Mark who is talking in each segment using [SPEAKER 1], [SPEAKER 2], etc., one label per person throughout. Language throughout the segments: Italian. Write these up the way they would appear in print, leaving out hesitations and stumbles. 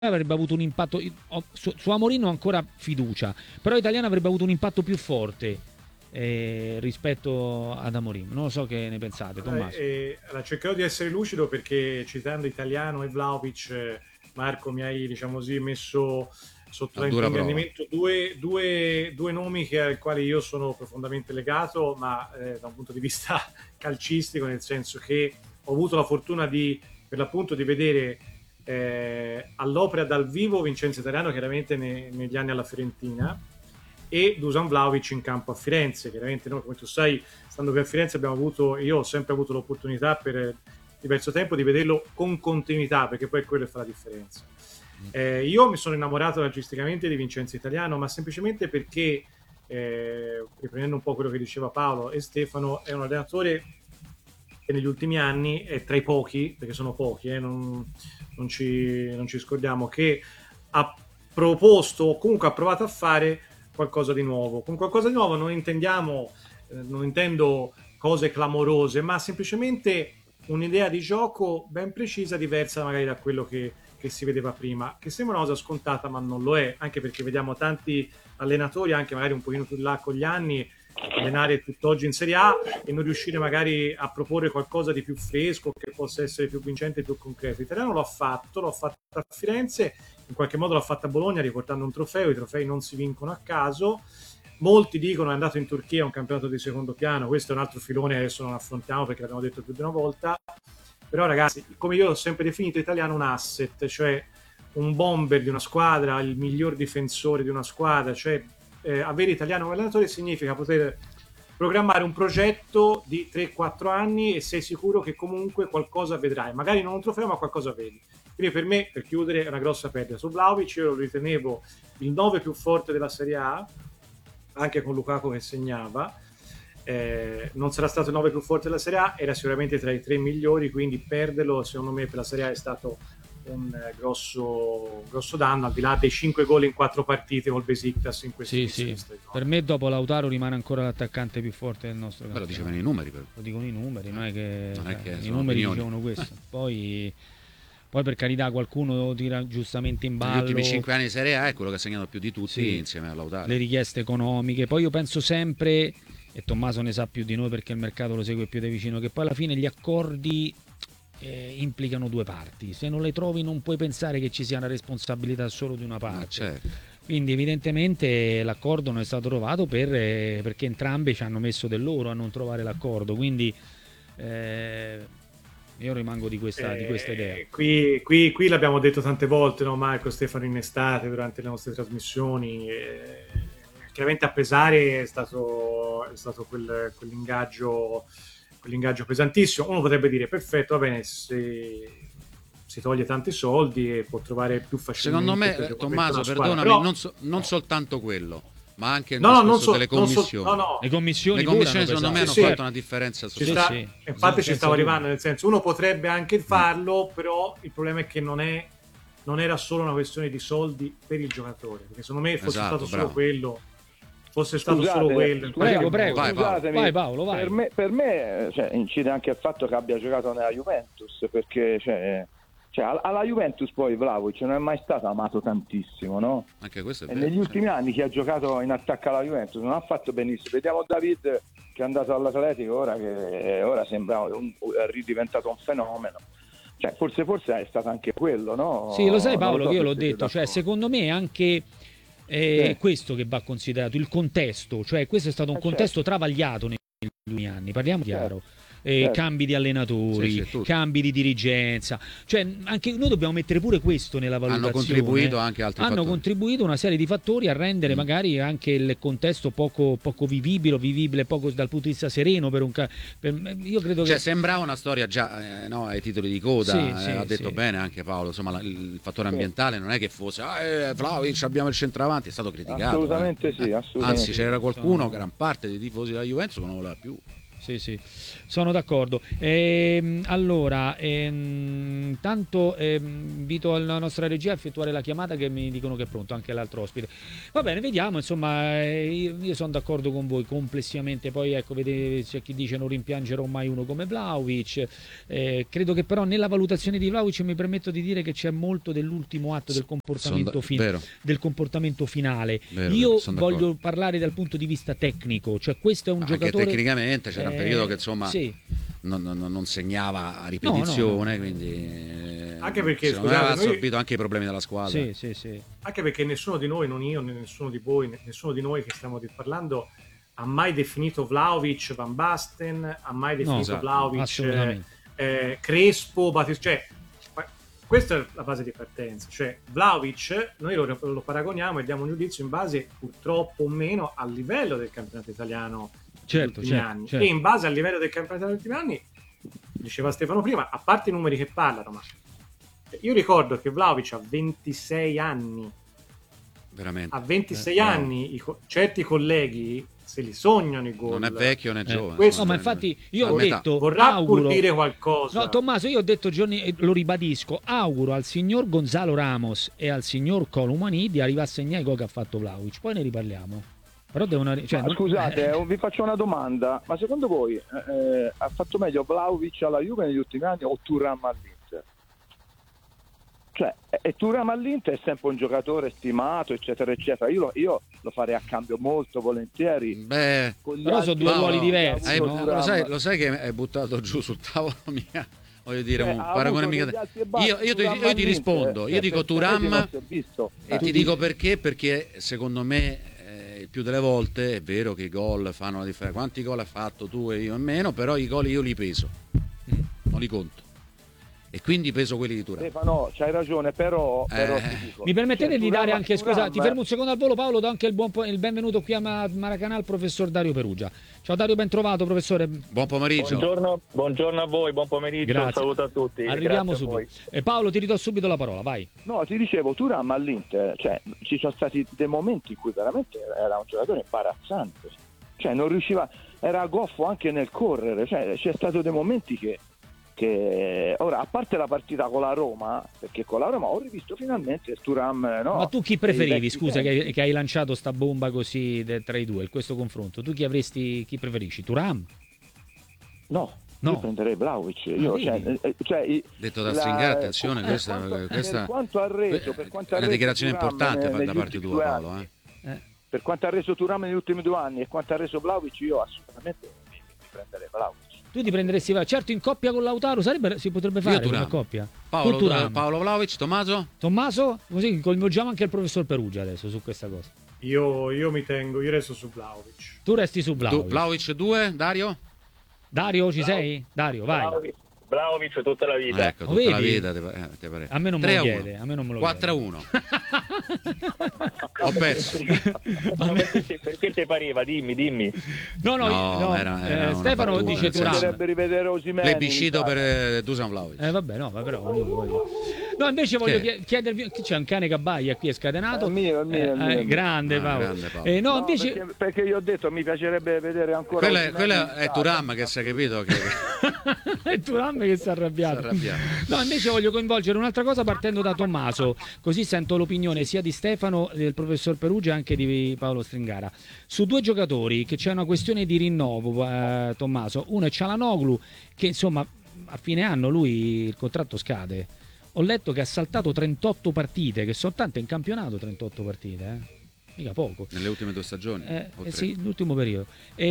[SPEAKER 1] avrebbe avuto un impatto su Amorim ho ancora fiducia, però Italiano avrebbe avuto un impatto più forte rispetto ad Amorim. Non lo so che ne pensate, Tommaso.
[SPEAKER 2] Allora, cercherò di essere lucido perché citando Italiano e Vlahovic, Marco, mi hai diciamo così messo sotto
[SPEAKER 3] A dura prova.
[SPEAKER 2] ingrandimento due nomi ai quali io sono profondamente legato, ma da un punto di vista calcistico, nel senso che ho avuto la fortuna per l'appunto di vedere all'opera dal vivo Vincenzo Italiano chiaramente negli anni alla Fiorentina e Dusan Vlahovic in campo a Firenze. Chiaramente noi, come tu sai, stando qui a Firenze io ho sempre avuto l'opportunità per diverso tempo di vederlo con continuità, perché poi quello fa la differenza. Io mi sono innamorato artisticamente di Vincenzo Italiano, ma semplicemente perché, riprendendo un po' quello che diceva Paolo e Stefano, è un allenatore che negli ultimi anni è tra i pochi, perché sono pochi, non ci scordiamo, che ha proposto o comunque ha provato a fare qualcosa di nuovo. Con qualcosa di nuovo non intendo cose clamorose, ma semplicemente un'idea di gioco ben precisa, diversa magari da quello che si vedeva prima, che sembra una cosa scontata, ma non lo è, anche perché vediamo tanti allenatori, anche magari un pochino più là con gli anni, allenare tutt'oggi in Serie A e non riuscire magari a proporre qualcosa di più fresco, che possa essere più vincente e più concreto. L'Italiano l'ha fatto a Firenze, in qualche modo l'ha fatta a Bologna riportando un trofeo, i trofei non si vincono a caso. Molti dicono è andato in Turchia, un campionato di secondo piano, questo è un altro filone, adesso non affrontiamo perché l'abbiamo detto più di una volta, però ragazzi, come io ho sempre definito Italiano un asset, cioè un bomber di una squadra, il miglior difensore di una squadra, cioè avere Italiano come allenatore significa poter programmare un progetto di 3-4 anni e sei sicuro che comunque qualcosa vedrai, magari non un trofeo ma qualcosa vedi. Quindi per me, per chiudere, è una grossa perdita. Su Vlahovic io lo ritenevo il 9 più forte della Serie A, anche con Lukaku che segnava. Non sarà stato il 9 più forte della Serie A, era sicuramente tra i 3 migliori, quindi perderlo secondo me per la Serie A è stato un grosso danno, al di là dei 5 gol in 4 partite col Besiktas in questo
[SPEAKER 1] Sì. Per me dopo Lautaro rimane ancora l'attaccante più forte del nostro
[SPEAKER 3] campionato. Lo dicevano i numeri, però.
[SPEAKER 1] Lo dicono i numeri, non è che i
[SPEAKER 3] numeri
[SPEAKER 1] dicevano questo. Poi per carità qualcuno tira giustamente in ballo.
[SPEAKER 3] Negli ultimi 5 anni di Serie A è quello che ha segnato più di tutti, insieme a Lautaro.
[SPEAKER 1] Le richieste economiche. Poi io penso sempre, e Tommaso ne sa più di noi perché il mercato lo segue più da vicino, che poi alla fine gli accordi implicano due parti. Se non le trovi non puoi pensare che ci sia una responsabilità solo di una parte.
[SPEAKER 3] Certo.
[SPEAKER 1] Quindi evidentemente l'accordo non è stato trovato perché entrambi ci hanno messo del loro a non trovare l'accordo. Quindi io rimango di questa idea.
[SPEAKER 2] Qui l'abbiamo detto tante volte, no, Marco, Stefano, in estate durante le nostre trasmissioni. Chiaramente a pesare è stato quell'ingaggio pesantissimo. Uno potrebbe dire perfetto, va bene, si toglie tanti soldi e può trovare più facilmente.
[SPEAKER 3] Secondo me, Tommaso, perdonami,
[SPEAKER 2] però,
[SPEAKER 3] non soltanto quello, ma anche il
[SPEAKER 2] no,
[SPEAKER 3] discorso delle commissioni.
[SPEAKER 1] Le commissioni
[SPEAKER 3] secondo me hanno fatto una differenza
[SPEAKER 2] sostanziale. Infatti ci stavo arrivando, nel senso, uno potrebbe anche farlo, però il problema è che non era solo una questione di soldi per il giocatore, perché secondo me fosse stato solo quello.
[SPEAKER 1] Prego. Vai Paolo, vai.
[SPEAKER 4] Per me incide anche il fatto che abbia giocato nella Juventus, perché alla Juventus poi Vlahovic non è mai stato amato tantissimo, no?
[SPEAKER 3] Anche questo è
[SPEAKER 4] e
[SPEAKER 3] vero,
[SPEAKER 4] negli ultimi anni chi ha giocato in attacco alla Juventus non ha fatto benissimo. Vediamo David che è andato all'Atletico ora sembra è ridiventato un fenomeno. Forse è stato anche quello, no?
[SPEAKER 1] Sì, lo sai Paolo, che io l'ho detto, secondo me anche questo che va considerato, il contesto, questo è stato un contesto travagliato negli ultimi anni, parliamo chiaro. Cambi di allenatori, cambi di dirigenza, anche noi dobbiamo mettere pure questo nella valutazione.
[SPEAKER 3] Hanno contribuito anche altri fattori.
[SPEAKER 1] Contribuito una serie di fattori a rendere magari anche il contesto poco vivibile poco dal punto di vista sereno io credo che
[SPEAKER 3] sembrava una storia già ai titoli di coda. Ha detto bene anche Paolo, insomma il fattore ambientale non è che fosse Vlahovic abbiamo il centravanti, è stato criticato
[SPEAKER 4] assolutamente.
[SPEAKER 3] Anzi c'era qualcuno, gran parte dei tifosi della Juventus, che non voleva più.
[SPEAKER 1] sì, sono d'accordo. Allora, intanto invito la nostra regia a effettuare la chiamata, che mi dicono che è pronto anche l'altro ospite. Va bene, vediamo, insomma, io sono d'accordo con voi complessivamente. Poi ecco, vedete, c'è chi dice non rimpiangerò mai uno come Vlahovic. Credo che però nella valutazione di Vlahovic mi permetto di dire che c'è molto dell'ultimo atto del comportamento, del comportamento finale. Io voglio parlare dal punto di vista tecnico, cioè questo è un giocatore...
[SPEAKER 3] Tecnicamente c'era un periodo che insomma non segnava a ripetizione, quindi
[SPEAKER 2] anche perché
[SPEAKER 3] aveva assorbito anche i problemi della squadra.
[SPEAKER 2] Sì. Anche perché nessuno di noi, non io né nessuno di voi, nessuno di noi che stiamo parlando ha mai definito Vlahovic Van Basten, ha mai definito Vlahovic Crespo, cioè questa è la base di partenza. Cioè Vlahovic noi lo paragoniamo e diamo un giudizio in base, purtroppo o meno, al livello del campionato italiano negli ultimi anni. E in base al livello del campionato negli ultimi anni, diceva Stefano prima, a parte i numeri che parlano, ma io ricordo che Vlahovic ha 26 anni.
[SPEAKER 3] Veramente.
[SPEAKER 2] A 26 anni certi colleghi se li sognano i gol.
[SPEAKER 3] Non è vecchio né giovane.
[SPEAKER 1] Questo, ma infatti io ho detto,
[SPEAKER 2] vorrà pur dire qualcosa.
[SPEAKER 1] No, Tommaso, io ho detto giorni, lo ribadisco, auguro al signor Gonzalo Ramos e al signor Colomani di arrivare a segnare i gol che ha fatto Vlahovic, poi ne riparliamo. Però devono,
[SPEAKER 4] scusate, vi faccio una domanda, ma secondo voi ha fatto meglio Vlahovic alla Juve negli ultimi anni o Thuram all'Inter? Cioè, Thuram all'Inter è sempre un giocatore stimato, eccetera eccetera. Io lo farei a cambio molto volentieri.
[SPEAKER 1] Però sono due ruoli diversi, no?
[SPEAKER 3] Lo sai che è buttato giù sul tavolo mia. Voglio dire, un paragone mica. Io ti rispondo, io dico Thuram e ti dico perché secondo me il più delle volte è vero che i gol fanno la differenza. Quanti gol ha fatto tu e io e meno, però i gol io li peso, non li conto. E quindi peso quelli di Thuram.
[SPEAKER 4] Stefano, c'hai ragione, però ti dico,
[SPEAKER 1] mi permettete di dare anche, scusa, ti fermo un secondo al volo, Paolo, do anche il benvenuto qui a Maracanã al professor Dario Perugia. Ciao Dario, ben trovato professore.
[SPEAKER 3] Buon pomeriggio.
[SPEAKER 5] Buongiorno a voi, buon pomeriggio.
[SPEAKER 1] Grazie.
[SPEAKER 5] Un saluto a tutti.
[SPEAKER 1] Arriviamo subito. Paolo, ti ridò subito la parola, vai.
[SPEAKER 4] No, ti dicevo, Thuram all'Inter, cioè ci sono stati dei momenti in cui veramente era un giocatore imbarazzante, cioè non riusciva, era goffo anche nel correre, cioè c'è stato dei momenti che ora, a parte la partita con la Roma, perché con la Roma ho rivisto finalmente Thuram, no?
[SPEAKER 1] Ma tu chi preferivi, scusa, che hai lanciato sta bomba così tra i due, questo confronto? Tu chi preferisci? Thuram?
[SPEAKER 4] No. Io prenderei Vlahovic.
[SPEAKER 3] Detto da Stringara, attenzione, questa
[SPEAKER 4] per quanto ha reso,
[SPEAKER 3] è una dichiarazione importante da parte tua, Paolo.
[SPEAKER 4] Per quanto ha reso Thuram negli ultimi 2 anni e quanto ha reso Vlahovic, io assolutamente mi prenderei Vlahovic.
[SPEAKER 1] Tu ti prenderesti, certo, in coppia con Lautaro si potrebbe fare come coppia.
[SPEAKER 3] Paolo Vlahovic, Tommaso,
[SPEAKER 1] così coinvolgiamo anche il professor Perugia adesso su questa cosa.
[SPEAKER 2] Io resto su Vlahovic.
[SPEAKER 1] Tu resti su Vlahovic.
[SPEAKER 3] Vlahovic 2, Dario?
[SPEAKER 1] Dario, ci sei? Dario, vai.
[SPEAKER 5] Vlahovic tutta la vita.
[SPEAKER 3] Ecco, tutta la vita te pare.
[SPEAKER 1] A me non me lo chiede,
[SPEAKER 3] 4-1. Ho perso.
[SPEAKER 5] Perché te pareva? Dimmi.
[SPEAKER 1] No, Stefano dice Thuram.
[SPEAKER 4] Dovrebbe rivedere Osimhen.
[SPEAKER 3] Plebiscito per Dusan Vlahovic.
[SPEAKER 1] Vabbè, no, però no, invece voglio chiedervi, c'è un cane che abbaia qui, è scatenato.
[SPEAKER 4] È mio.
[SPEAKER 1] Grande Paolo.
[SPEAKER 4] No, invece perché io ho detto mi piacerebbe vedere ancora.
[SPEAKER 3] Quella è Thuram che si è capito che
[SPEAKER 1] è Thuram che si è arrabbiato. No, invece voglio coinvolgere un'altra cosa partendo da Tommaso, così sento l'opinione sia di Stefano, del professor Perugia, anche di Paolo Stringara. Su 2 giocatori che c'è una questione di rinnovo, Tommaso. Uno è Çalhanoğlu, che insomma a fine anno lui il contratto scade. Ho letto che ha saltato 38 partite, che sono tante in campionato, 38 partite, mica poco.
[SPEAKER 3] Nelle ultime 2 stagioni?
[SPEAKER 1] Sì, l'ultimo periodo.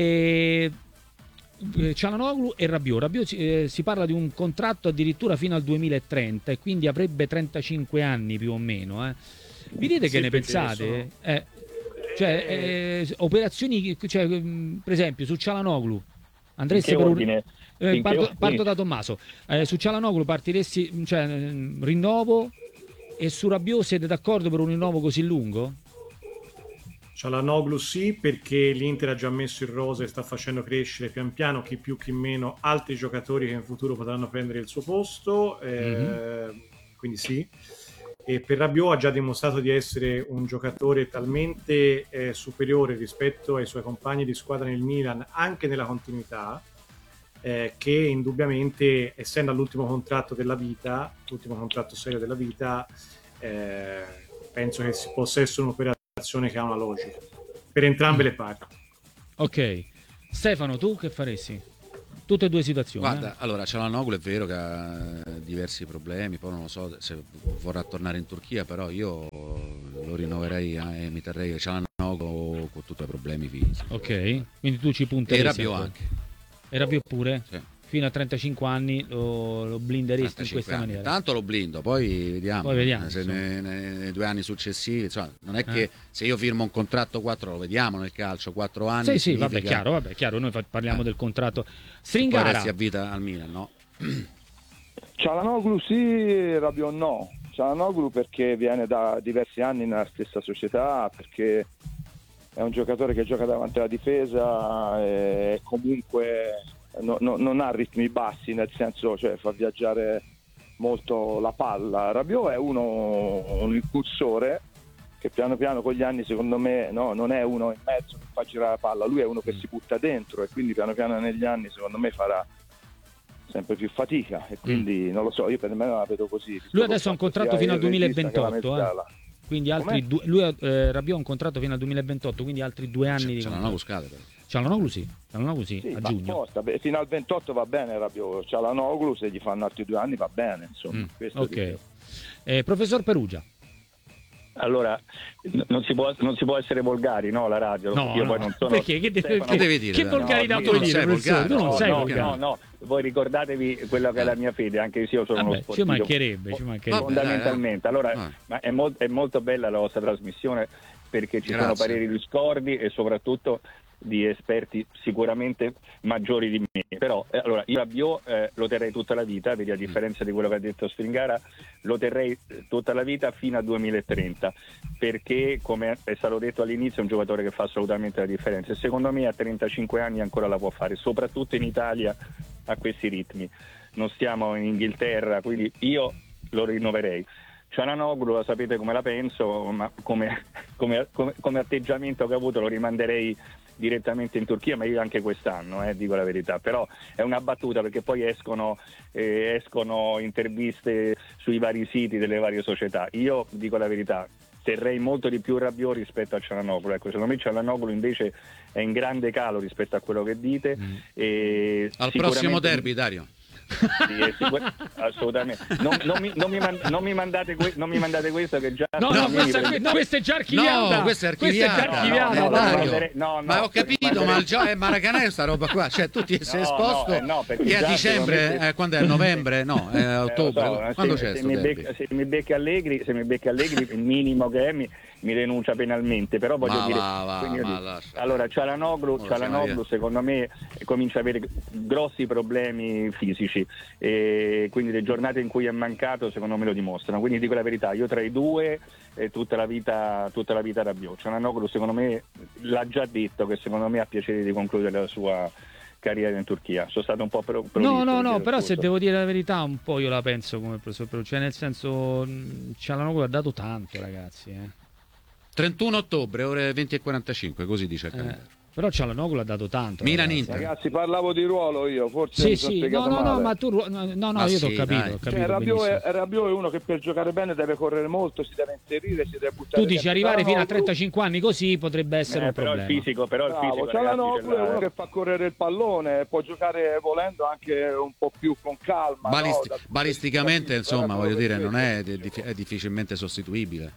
[SPEAKER 1] Çalhanoğlu e Rabiot si parla di un contratto addirittura fino al 2030 e quindi avrebbe 35 anni più o meno. Vi dite che ne pensate? Operazioni, per esempio su Çalhanoğlu andresti per un... Parto da Tommaso. Su Çalhanoğlu partiresti, rinnovo, e su Rabiot siete d'accordo per un rinnovo così lungo?
[SPEAKER 2] Çalhanoğlu sì, perché l'Inter ha già messo in rosa e sta facendo crescere pian piano, chi più chi meno, altri giocatori che in futuro potranno prendere il suo posto, quindi sì. E per Rabiot ha già dimostrato di essere un giocatore talmente superiore rispetto ai suoi compagni di squadra nel Milan, anche nella continuità, che indubbiamente, essendo all'ultimo contratto della vita, l'ultimo contratto serio della vita, penso che possa essere un'operazione che ha una logica per entrambe le parti.
[SPEAKER 1] Ok, Stefano, tu che faresti? Tutte e due situazioni.
[SPEAKER 3] Guarda, allora Çalhanoğlu è vero che ha diversi problemi, poi non lo so se vorrà tornare in Turchia, però io lo rinnoverei e mi terrei Çalhanoğlu con tutti i problemi fisici.
[SPEAKER 1] Ok, quindi tu ci punteresti.
[SPEAKER 3] E Rabiot anche.
[SPEAKER 1] E Rabiot pure?
[SPEAKER 3] Sì.
[SPEAKER 1] Fino a 35 anni lo blinderesti in questa
[SPEAKER 3] anni.
[SPEAKER 1] maniera?
[SPEAKER 3] Tanto lo blindo, poi vediamo se nei 2 anni successivi, insomma, non è che se io firmo un contratto 4, lo vediamo nel calcio, 4 anni.
[SPEAKER 1] Sì, vabbè, chiaro, noi parliamo del contratto. Stringara.
[SPEAKER 3] Poi resti a vita al Milan, no?
[SPEAKER 4] Çalhanoğlu sì, Rabiot no. Çalhanoğlu perché viene da diversi anni nella stessa società, perché è un giocatore che gioca davanti alla difesa e comunque non ha ritmi bassi, nel senso, cioè fa viaggiare molto la palla. Rabiot è un impulsore che piano piano con gli anni, secondo me, non è uno in mezzo che fa girare la palla, lui è uno che si butta dentro e quindi piano piano negli anni secondo me farà sempre più fatica e quindi non lo so, io per me non la vedo così.
[SPEAKER 1] Lui adesso ha un contratto fino al 2028, quindi altri Rabiot ha un contratto fino al 2028, quindi altri 2 anni di
[SPEAKER 3] contratto.
[SPEAKER 1] Çalhanoğlu sì, a giugno.
[SPEAKER 4] Fino al 28 va bene Rabiot, Çalhanoğlu se gli fanno altri 2 anni va bene, insomma.
[SPEAKER 1] Ok. Professor Perugia.
[SPEAKER 5] Allora, non si può essere volgari, no? La radio.
[SPEAKER 1] No,
[SPEAKER 5] io poi non sono.
[SPEAKER 1] Perché? Che devi dire? Che volgarità puoi dire, professore? Tu non sei volgare.
[SPEAKER 5] No, voi ricordatevi quello che è la mia fede, anche se io sono uno sportivo.
[SPEAKER 1] Ci mancherebbe.
[SPEAKER 5] Fondamentalmente. Allora, ma è molto bella la vostra trasmissione perché ci sono pareri discordi e soprattutto di esperti sicuramente maggiori di me, però allora io Rabiot lo terrei tutta la vita, vedi, a differenza di quello che ha detto Stringara, lo terrei tutta la vita fino al 2030 perché, come è stato detto all'inizio, è un giocatore che fa assolutamente la differenza e secondo me a 35 anni ancora la può fare, soprattutto in Italia a questi ritmi. Non stiamo in Inghilterra, quindi io lo rinnoverei. Çalhanoğlu, lo sapete come la penso, ma come atteggiamento che ha avuto lo rimanderei direttamente in Turchia, ma io anche quest'anno, dico la verità, però è una battuta perché poi escono interviste sui vari siti delle varie società. Io dico la verità, terrei molto di più Rabiot rispetto a Çalhanoğlu. Ecco, secondo me Çalhanoğlu invece è in grande calo rispetto a quello che dite. E
[SPEAKER 3] al prossimo derby, Dario.
[SPEAKER 5] Sì, assolutamente. Non mi mandate questo che già
[SPEAKER 1] questa è già archiviata.
[SPEAKER 3] No, questa è archiviata. Ma ho capito, ma il Maracanã è sta roba qua, cioè tu ti sei esposto che a dicembre, quando è? A novembre? No, è a ottobre. Quando c'è sto derby?
[SPEAKER 5] Se mi becchi Allegri, il minimo che è mi denuncia penalmente, però voglio dire, allora Çalhanoğlu secondo me comincia a avere grossi problemi fisici e quindi le giornate in cui è mancato secondo me lo dimostrano, quindi dico la verità, io tra i due tutta la vita Rabiot. Çalhanoğlu secondo me l'ha già detto che secondo me ha piacere di concludere la sua carriera in Turchia. Sono stato un po'
[SPEAKER 1] no, però se devo dire la verità un po' io la penso come il professor Perugia, cioè nel senso Çalhanoğlu ha dato tanto, ragazzi.
[SPEAKER 3] 31 ottobre, ore 20:45, così dice il calendario.
[SPEAKER 1] Però Çalhanoğlu ha dato tanto.
[SPEAKER 3] Milan-Inter.
[SPEAKER 4] Ragazzi, parlavo di ruolo io, forse
[SPEAKER 1] sì, no, ma tu io ti ho capito.
[SPEAKER 4] Rabiot è uno che per giocare bene deve correre molto, si deve inserire, si deve buttare.
[SPEAKER 1] Tu dici arrivare fino a 35 anni così potrebbe essere un problema.
[SPEAKER 5] Però il fisico
[SPEAKER 4] Çalhanoğlu è uno che fa correre il pallone, può giocare volendo anche un po' più con calma.
[SPEAKER 3] Balisticamente, insomma, voglio dire, non è difficilmente sostituibile.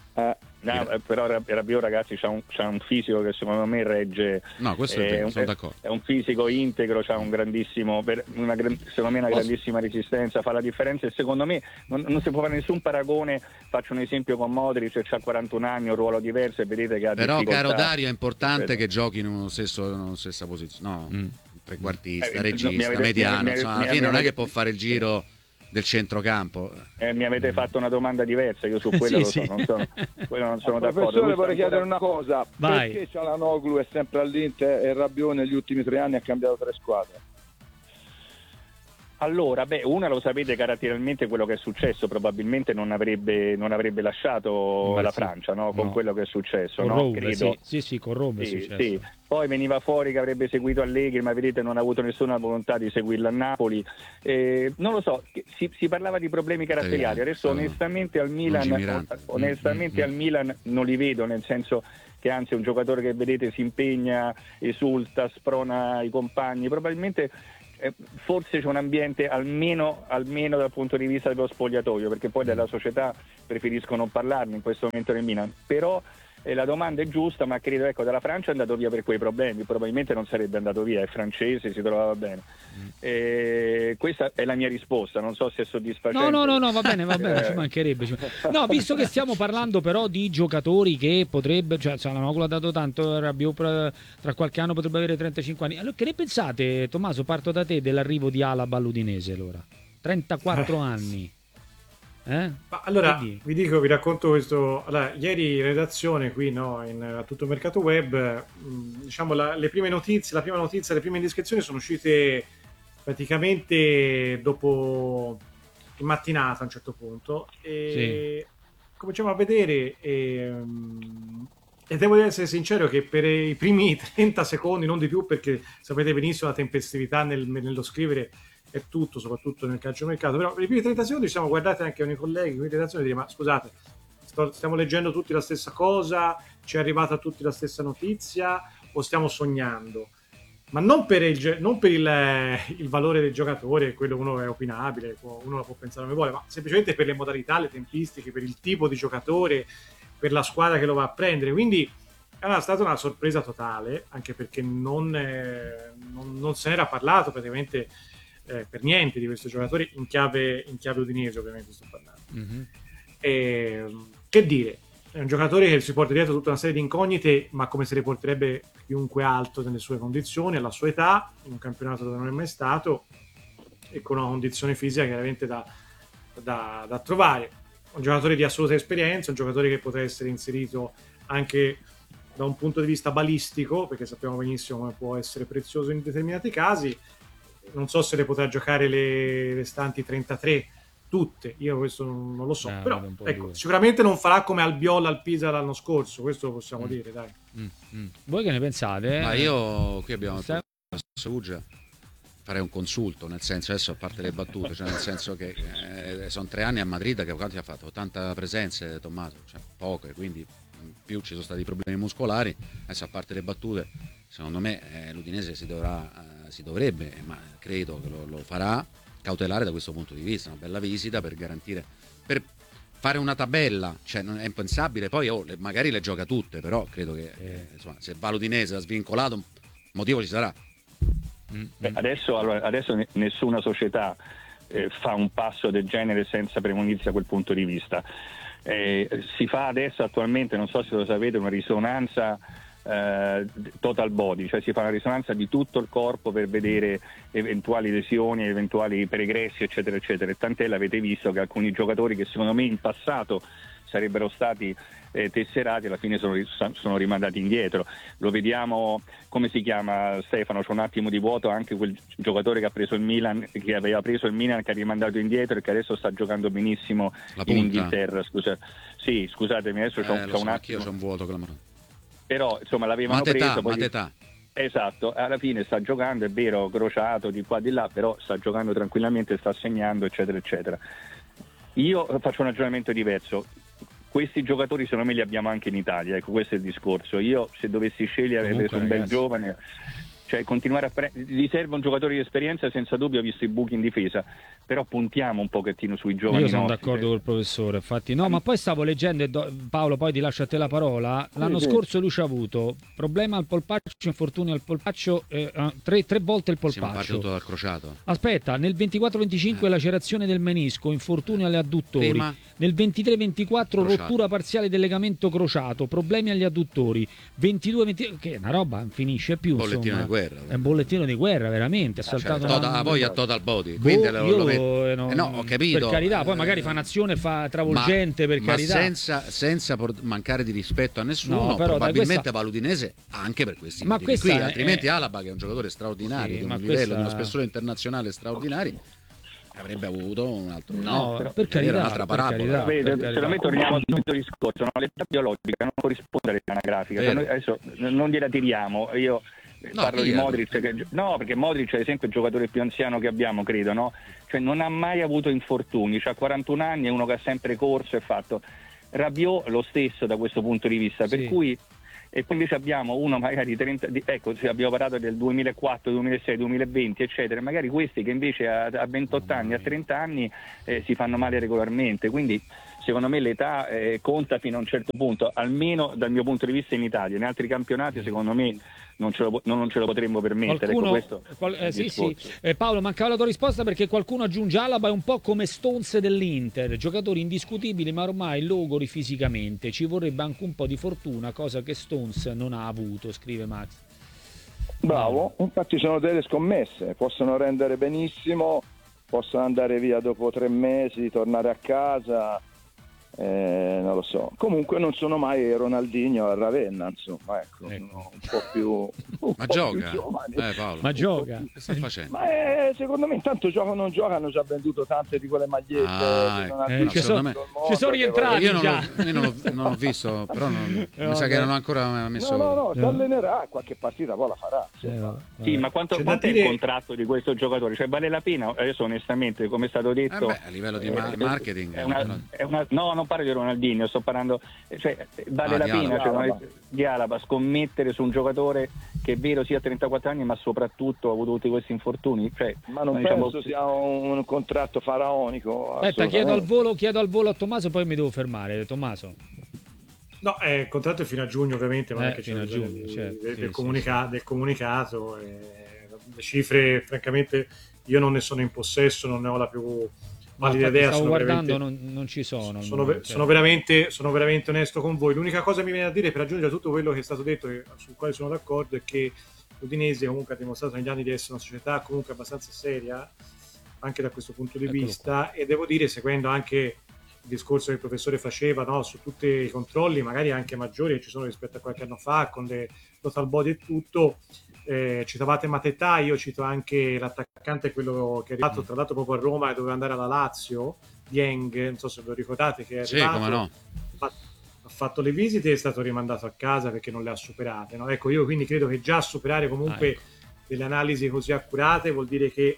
[SPEAKER 5] Però Rabiot, ragazzi, c'ha un fisico che secondo me regge.
[SPEAKER 3] No, questo è vero, sono d'accordo.
[SPEAKER 5] È un fisico integro, c'ha un grandissimo, secondo me una grandissima resistenza, fa la differenza e secondo me non si può fare nessun paragone. Faccio un esempio con Modric, c'ha 41 anni, un ruolo diverso e vedete che ha
[SPEAKER 3] difficoltà. Però, caro Dario, è importante che giochi in una stessa posizione, no? Trequartista, regista, mediano, insomma, alla fine non è che può fare il giro del centrocampo.
[SPEAKER 5] Mi avete fatto una domanda diversa, io su quello non sono d'accordo.
[SPEAKER 4] Professore, vorrei chiedere una cosa. Perché Çalhanoğlu è sempre all'Inter e Rabiot negli ultimi 3 anni ha cambiato 3 squadre?
[SPEAKER 5] Allora, una lo sapete caratterialmente quello che è successo, probabilmente non avrebbe lasciato la Francia, no? Con quello che è successo,
[SPEAKER 1] con
[SPEAKER 5] no?
[SPEAKER 1] Rome,
[SPEAKER 5] Credo.
[SPEAKER 1] Sì, con Rome è successo.
[SPEAKER 5] Sì. Poi veniva fuori che avrebbe seguito Allegri, ma vedete non ha avuto nessuna volontà di seguirlo a Napoli. Non lo so, si parlava di problemi caratteriali, adesso onestamente al Milan non li vedo, nel senso che anzi è un giocatore che vedete si impegna, esulta, sprona i compagni, probabilmente forse c'è un ambiente almeno dal punto di vista dello spogliatoio, perché poi della società preferisco non parlarne in questo momento nel Milan, però la domanda è giusta, ma credo dalla Francia è andato via per quei problemi, probabilmente non sarebbe andato via, è francese, si trovava bene. Questa è la mia risposta, non so se è soddisfacente.
[SPEAKER 1] No, va bene, ci mancherebbe. No, visto che stiamo parlando però di giocatori che potrebbe, cioè Çalhanoğlu ha dato tanto, Rabiot tra qualche anno potrebbe avere 35 anni. Allora, che ne pensate, Tommaso, parto da te, dell'arrivo di Alaba all'Udinese allora? 34 anni.
[SPEAKER 2] Allora vi racconto questo. Allora, ieri in redazione qui a tutto il mercato web, diciamo la prima notizia, le prime indiscrezioni sono uscite praticamente dopo in mattinata a un certo punto e cominciamo a vedere e devo essere sincero che per i primi 30 secondi, non di più, perché sapete benissimo la tempestività nello scrivere è tutto, soprattutto nel calciomercato, però per i primi 30 secondi ci siamo guardati anche con i colleghi in redazione e dire: ma scusate, stiamo leggendo tutti la stessa cosa, ci è arrivata a tutti la stessa notizia o stiamo sognando? Ma non per il valore del giocatore, quello uno è opinabile, uno lo può pensare come vuole, ma semplicemente per le modalità, le tempistiche, per il tipo di giocatore, per la squadra che lo va a prendere. Quindi è stata una sorpresa totale, anche perché non se n'era parlato praticamente per niente di questo giocatore in chiave udinese, ovviamente sto parlando. Che dire, è un giocatore che si porta dietro tutta una serie di incognite, ma come se le porterebbe chiunque altro nelle sue condizioni, alla sua età, in un campionato dove non è mai stato e con una condizione fisica chiaramente da trovare. Un giocatore di assoluta esperienza, un giocatore che potrà essere inserito anche da un punto di vista balistico, perché sappiamo benissimo come può essere prezioso in determinati casi. Non so se le potrà giocare le restanti 33 tutte, io questo non lo so, però ecco, sicuramente non farà come Albiol al Pisa l'anno scorso, questo lo possiamo dire, dai.
[SPEAKER 1] Voi che ne pensate?
[SPEAKER 3] Ma io qui abbiamo Suggia, farei un consulto, nel senso, adesso a parte le battute, cioè nel senso che sono 3 anni a Madrid, che quanti ha fatto? 80 presenze, Tommaso, cioè poche, quindi più ci sono stati problemi muscolari. Adesso a parte le battute, secondo me l'Udinese si dovrebbe, ma credo che lo farà, cautelare da questo punto di vista, una bella visita per garantire, per fare una tabella, cioè non è impensabile, poi magari le gioca tutte, però credo che insomma, se va l'Udinese svincolato un motivo ci sarà.
[SPEAKER 5] Adesso nessuna società fa un passo del genere senza premunirsi da quel punto di vista. Si fa adesso attualmente, non so se lo sapete, una risonanza total body, cioè si fa una risonanza di tutto il corpo per vedere eventuali lesioni, eventuali pregressi, eccetera eccetera, e tant'è, l'avete visto che alcuni giocatori che secondo me in passato sarebbero stati tesserati alla fine sono rimandati indietro. Lo vediamo, come si chiama, Stefano, c'è un attimo di vuoto, anche quel giocatore che aveva preso il Milan, che ha rimandato indietro e che adesso sta giocando benissimo in Inghilterra. Scusatemi, adesso c'è un attimo,
[SPEAKER 3] c'è un vuoto clamoroso.
[SPEAKER 5] Però insomma l'avevano preso,
[SPEAKER 3] Mateta.
[SPEAKER 5] Esatto, alla fine sta giocando, è vero, crociato di qua di là, però sta giocando tranquillamente, sta segnando, eccetera eccetera. Io faccio un ragionamento diverso. Questi giocatori secondo me li abbiamo anche in Italia, ecco, questo è il discorso. Io se dovessi scegliere avrei preso un bel giovane, cioè continuare gli serve un giocatore di esperienza, senza dubbio, visto i buchi in difesa, però puntiamo un pochettino sui giovani.
[SPEAKER 1] Io sono d'accordo col professore, infatti. No, ma poi stavo leggendo, Paolo, poi ti lascio a te la parola. L'anno scorso lui ci ha avuto problema al polpaccio, infortunio al polpaccio, tre volte il polpaccio.
[SPEAKER 3] Siamo partito dal crociato.
[SPEAKER 1] Aspetta, nel 24-25 lacerazione del menisco, infortunio agli adduttori. Nel 23-24 rottura parziale del legamento crociato, problemi agli adduttori. 22-23, che è una roba, non finisce più.
[SPEAKER 3] Bollettino di guerra.
[SPEAKER 1] È un bollettino di guerra, veramente. Ha saltato
[SPEAKER 3] poi a total body. Quindi
[SPEAKER 1] no,
[SPEAKER 3] ho capito.
[SPEAKER 1] Per carità, poi magari fa un'azione travolgente, per carità.
[SPEAKER 3] Senza mancare di rispetto a nessuno, però probabilmente va l'Udinese anche per questi motivi qui, altrimenti Alaba, che è un giocatore straordinario, di un livello, di uno spessore internazionale straordinario, avrebbe avuto un altro
[SPEAKER 1] per carità,
[SPEAKER 3] un'altra parabola.
[SPEAKER 5] Secondo me torniamo al punto di discorso, l'età biologica non corrisponde all'età anagrafica. Noi adesso non gliela tiriamo, io parlo di Modric, perché Modric ad esempio è il giocatore più anziano che abbiamo, credo, no? Cioè non ha mai avuto infortuni, ha 41 anni, è uno che ha sempre corso e fatto. Rabiot lo stesso da questo punto di vista, per cui e poi invece abbiamo uno magari 30, ecco, se abbiamo parlato del 2004, 2006, 2020 eccetera, magari questi che invece a 28 anni, a 30 anni si fanno male regolarmente, quindi secondo me l'età conta fino a un certo punto, almeno dal mio punto di vista in Italia. In altri campionati secondo me non ce lo potremmo permettere.
[SPEAKER 1] Paolo, mancava la tua risposta perché qualcuno aggiunge: Alaba è un po' come Stones dell'Inter, giocatori indiscutibili ma ormai logori fisicamente, ci vorrebbe anche un po' di fortuna, cosa che Stones non ha avuto, scrive Max.
[SPEAKER 4] Bravo, infatti sono delle scommesse, possono rendere benissimo, possono andare via dopo 3 mesi, tornare a casa, non lo so. Comunque non sono mai Ronaldinho a Ravenna, insomma, ecco. Un po' più
[SPEAKER 3] ma gioca,
[SPEAKER 4] Paolo.
[SPEAKER 1] Ma gioca,
[SPEAKER 3] che sta facendo?
[SPEAKER 4] Ma secondo me intanto giocano, non giocano, hanno già venduto tante di quelle magliette
[SPEAKER 1] ci sono rientrati.
[SPEAKER 3] Io non ho visto, però mi sa che non ho ancora messo.
[SPEAKER 4] No, si allenerà, qualche partita poi la farà.
[SPEAKER 5] Sì, ma quanto è il contratto di questo giocatore? Cioè vale la pena? Adesso onestamente, come è stato detto,
[SPEAKER 3] a livello di marketing
[SPEAKER 5] no, non parlo di Ronaldinho, sto parlando, cioè vale la pena di Alaba scommettere su un giocatore che è vero sia a 34 anni ma soprattutto ha avuto tutti questi infortuni, cioè,
[SPEAKER 4] ma non penso sia un contratto faraonico.
[SPEAKER 1] Aspetta, chiedo al volo a Tommaso, poi mi devo fermare. Tommaso.
[SPEAKER 2] No, il contratto è fino a giugno ovviamente, ma anche
[SPEAKER 1] fino a giugno,
[SPEAKER 2] del comunicato. Le cifre, francamente, io non ne sono in possesso, non ne ho la più valida idea.
[SPEAKER 1] Stavo guardando, non ci sono.
[SPEAKER 2] Sono veramente onesto con voi. L'unica cosa che mi viene a dire per aggiungere a tutto quello che è stato detto e sul quale sono d'accordo è che l'Udinese comunque ha dimostrato negli anni di essere una società comunque abbastanza seria anche da questo punto di vista, e devo dire, seguendo anche il discorso che il professore faceva, no, su tutti i controlli magari anche maggiori che ci sono rispetto a qualche anno fa con le total body e tutto. Citavate Mateta, io cito anche l'attaccante, quello che è arrivato tra l'altro proprio a Roma e doveva andare alla Lazio, Dieng, non so se ve lo ricordate, che è arrivato,
[SPEAKER 3] come no.
[SPEAKER 2] ha fatto le visite e è stato rimandato a casa perché non le ha superate, no? Ecco, io quindi credo che già superare comunque delle analisi così accurate vuol dire che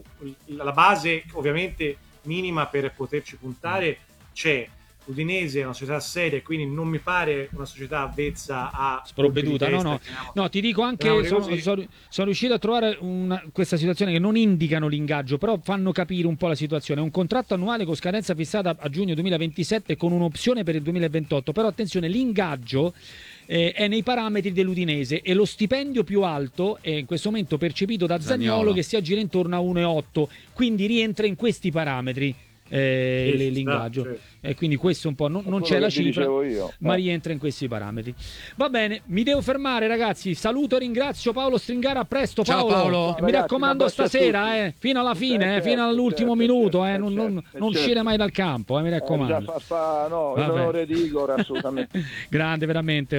[SPEAKER 2] la base ovviamente minima per poterci puntare c'è. L'Udinese è una società seria e quindi non mi pare una società avvezza a
[SPEAKER 1] sprovveduta. No, ti dico anche sono riuscito a trovare questa situazione che non indicano l'ingaggio, però fanno capire un po' la situazione. È un contratto annuale con scadenza fissata a giugno 2027 con un'opzione per il 2028, però attenzione, l'ingaggio è nei parametri dell'Udinese e lo stipendio più alto è in questo momento percepito da Zaniolo che si aggira intorno a 1,8, quindi rientra in questi parametri l'ingaggio. Quindi questo un po' non c'è la cifra, ma rientra in questi parametri. Va bene, mi devo fermare, ragazzi. Saluto e ringrazio Paolo Stringara. A presto, Paolo.
[SPEAKER 3] Ciao, Paolo.
[SPEAKER 1] Mi raccomando, stasera fino alla fine, fino all'ultimo minuto, non uscire mai dal campo, mi raccomando.
[SPEAKER 4] L'onore di Igor, assolutamente.
[SPEAKER 1] Grande, veramente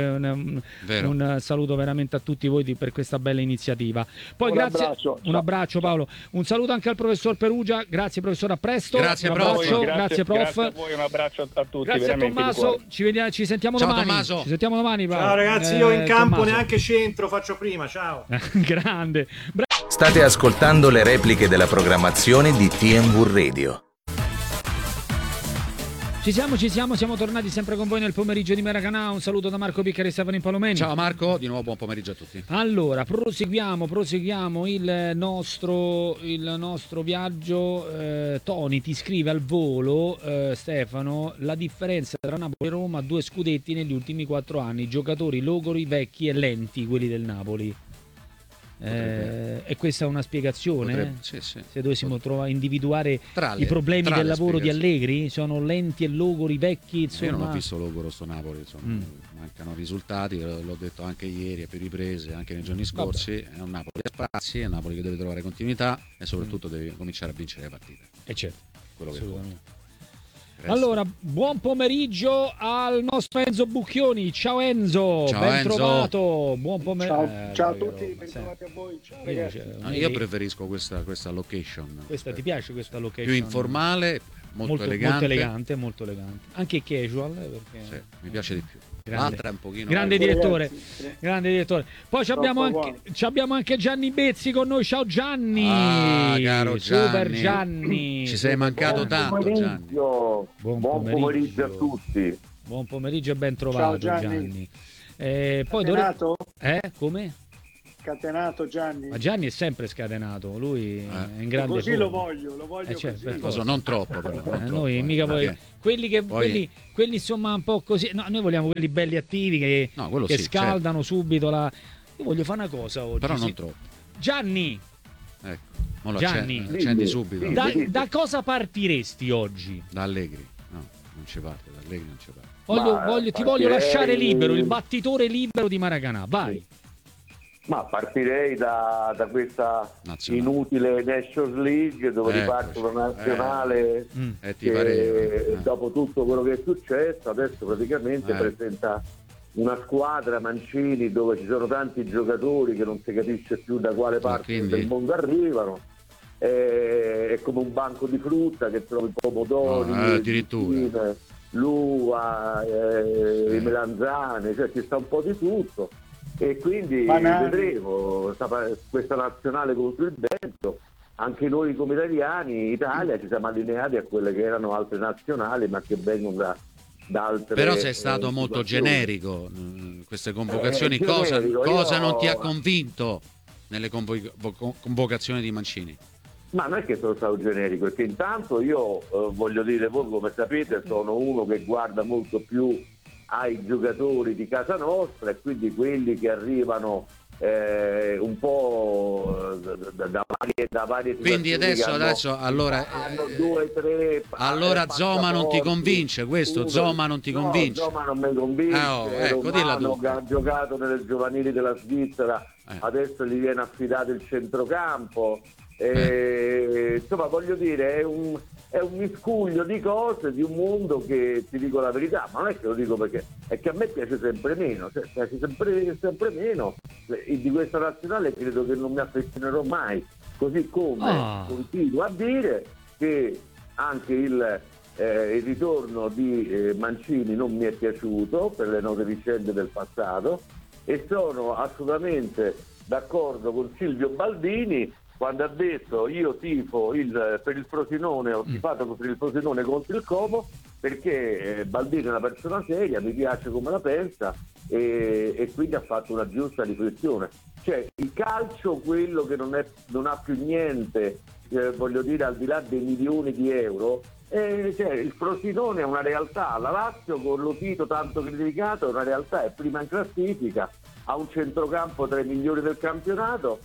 [SPEAKER 1] un saluto veramente a tutti voi per questa bella iniziativa. Poi un abbraccio Paolo, un saluto anche al professor Perugia. Grazie professore, a presto.
[SPEAKER 3] Grazie prof.
[SPEAKER 5] Grazie prof. Grazie a voi, un abbraccio a tutti.
[SPEAKER 1] Grazie a Tommaso, ci sentiamo
[SPEAKER 3] ciao,
[SPEAKER 1] domani.
[SPEAKER 3] Tommaso.
[SPEAKER 1] Ci sentiamo domani.
[SPEAKER 2] Ciao ragazzi, io in campo Tommaso. Neanche centro faccio prima, ciao.
[SPEAKER 1] Grande.
[SPEAKER 6] State ascoltando le repliche della programmazione di TNV Radio.
[SPEAKER 1] Ci siamo tornati sempre con voi nel pomeriggio di Maracanã. Un saluto da Marco Piccari e Stefano Palomeni.
[SPEAKER 3] Ciao Marco, di nuovo buon pomeriggio a tutti.
[SPEAKER 1] Allora, proseguiamo il nostro viaggio. Tony ti scrive al volo, Stefano, la differenza tra Napoli e Roma, 2 scudetti negli ultimi 4 anni, giocatori logori, vecchi e lenti, quelli del Napoli. E questa è una spiegazione?
[SPEAKER 3] Sì.
[SPEAKER 1] Se dovessimo individuare i problemi del lavoro di Allegri, sono lenti e logori, vecchi, insomma.
[SPEAKER 3] Io non ho visto logoro sto Napoli, insomma. Mancano risultati, l'ho detto anche ieri a più riprese, anche nei giorni scorsi. È un Napoli a spazi, è un Napoli che deve trovare continuità e soprattutto deve cominciare a vincere le partite.
[SPEAKER 1] E certo,
[SPEAKER 3] quello che
[SPEAKER 1] Allora, buon pomeriggio al nostro Enzo Bucchioni. Ciao Enzo, ben trovato. Buon pomeriggio.
[SPEAKER 7] Ciao a tutti, ben trovati a voi. Ciao ragazzi.
[SPEAKER 3] Io preferisco questa location.
[SPEAKER 1] Ti piace questa location?
[SPEAKER 3] Più informale, molto elegante.
[SPEAKER 1] Molto elegante. Anche casual, perché
[SPEAKER 3] sì, mi piace di più.
[SPEAKER 1] Grande,
[SPEAKER 3] un pochino
[SPEAKER 1] grande direttore. Poi abbiamo anche Gianni Bezzi con noi. Ciao Gianni,
[SPEAKER 3] caro
[SPEAKER 1] Super Gianni.
[SPEAKER 3] Ci sei mancato tanto, Gianni.
[SPEAKER 4] Buon pomeriggio a tutti.
[SPEAKER 1] Buon pomeriggio e ben trovato. Ciao, Gianni. Poi come?
[SPEAKER 7] Scatenato Gianni.
[SPEAKER 1] Ma Gianni è sempre scatenato, lui è in grande
[SPEAKER 7] così
[SPEAKER 1] forma.
[SPEAKER 7] lo voglio così.
[SPEAKER 3] Non troppo però.
[SPEAKER 1] Noi mica quelli insomma un po' così. No, noi vogliamo quelli belli attivi che scaldano subito la. Io voglio fare una cosa oggi.
[SPEAKER 3] Però non troppo.
[SPEAKER 1] Gianni.
[SPEAKER 3] Ecco, accendi subito.
[SPEAKER 1] Da cosa partiresti oggi?
[SPEAKER 3] Da Allegri. No, non ci parte, da Allegri non ci parte.
[SPEAKER 1] Ti voglio lasciare libero, il battitore libero di Maracanã. Vai.
[SPEAKER 8] Ma partirei da questa inutile Nations League dove riparte una nazionale che dopo tutto quello che è successo adesso praticamente presenta una squadra Mancini dove ci sono tanti giocatori che non si capisce più da quale parte del mondo arrivano. È come un banco di frutta che trovi pomodori,
[SPEAKER 3] addirittura
[SPEAKER 8] l'uva, i melanzane, cioè ci sta un po' di tutto. E quindi vedremo questa nazionale contro il vento. Anche noi come italiani, Italia, ci siamo allineati a quelle che erano altre nazionali ma che vengono da altre.
[SPEAKER 3] Però sei stato molto generico, queste convocazioni. Cosa non ti ha convinto nelle convocazioni di Mancini?
[SPEAKER 8] Ma non è che sono stato generico, perché intanto io voglio dire, voi come sapete sono uno che guarda molto più ai giocatori di casa nostra e quindi quelli che arrivano un po' da varie
[SPEAKER 3] quindi adesso allora
[SPEAKER 8] hanno 2-3
[SPEAKER 3] allora Zoma non ti convince questo? Zoma non ti convince?
[SPEAKER 8] No, Zoma non mi convince. Romano che ha giocato nelle giovanili della Svizzera adesso gli viene affidato il centrocampo. Insomma, voglio dire, è un miscuglio di cose, di un mondo che, ti dico la verità, ma non è che lo dico perché è che a me piace sempre meno, piace sempre meno di questa nazionale, credo che non mi affezionerò mai, così come continuo a dire che anche il ritorno di Mancini non mi è piaciuto per le note vicende del passato e sono assolutamente d'accordo con Silvio Baldini quando ha detto io tifo per il Frosinone, ho tifato per il Frosinone contro il Como perché Baldini è una persona seria, mi piace come la pensa e quindi ha fatto una giusta riflessione. Cioè il calcio, quello che non ha più niente, voglio dire, al di là dei milioni di euro, il Frosinone è una realtà, la Lazio con lo Tito tanto criticato è una realtà, è prima in classifica, ha un centrocampo tra i migliori del campionato.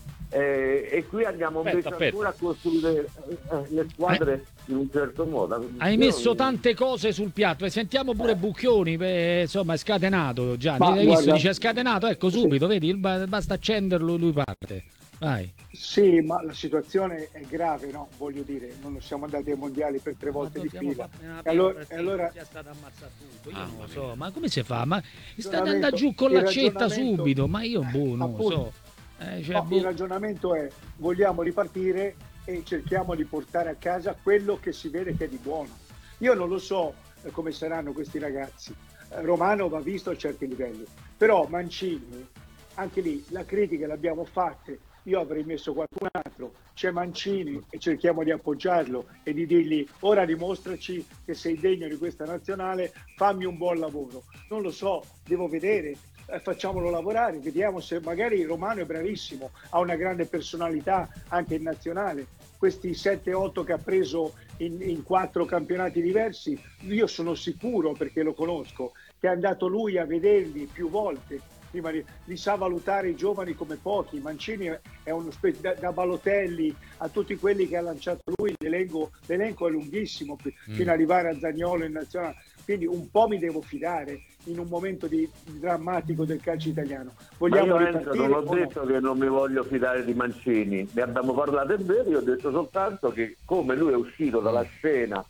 [SPEAKER 8] E qui andiamo ancora a costruire le squadre in un certo modo.
[SPEAKER 1] Hai messo tante cose sul piatto e sentiamo pure Bucchioni, insomma è scatenato Gianni, hai visto? Dice è scatenato, ecco subito, vedi, basta accenderlo, lui parte. Vai.
[SPEAKER 7] Sì, ma la situazione è grave, no? Voglio dire, non siamo andati ai mondiali per 3 volte di fila. E allora è stato ammazzato tutto.
[SPEAKER 1] Io non lo so, ma come si fa? Ma sta andando giù con l'accetta subito, ma io non lo so.
[SPEAKER 7] Il ragionamento è: vogliamo ripartire e cerchiamo di portare a casa quello che si vede che è di buono. Io non lo so come saranno questi ragazzi. Romano va visto a certi livelli, però Mancini, anche lì la critica l'abbiamo fatta. Io avrei messo qualcun altro, c'è Mancini e cerchiamo di appoggiarlo e di dirgli ora dimostraci che sei degno di questa nazionale, fammi un buon lavoro. Non lo so, devo vedere. Facciamolo lavorare, vediamo se magari Romano è bravissimo, ha una grande personalità anche in nazionale. Questi 7-8 che ha preso in 4 campionati diversi, io sono sicuro, perché lo conosco, che è andato lui a vederli più volte, prima li sa valutare i giovani come pochi. Mancini è uno da Balotelli a tutti quelli che ha lanciato lui, l'elenco è lunghissimo fino ad arrivare a Zaniolo in nazionale. Quindi un po' mi devo fidare in un momento drammatico del calcio italiano. Vogliamo ripartire?
[SPEAKER 8] Non ho detto che non mi voglio fidare di Mancini, ne abbiamo parlato, è vero, io ho detto soltanto che come lui è uscito dalla scena